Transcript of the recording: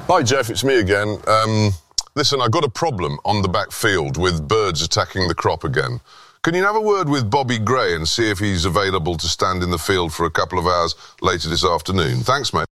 Hi Jeff, it's me again. Listen, I've got a problem on the back field with birds attacking the crop again. Can you have a word with Bobby Gray and see if he's available to stand in the field for a couple of hours later this afternoon? Thanks, mate.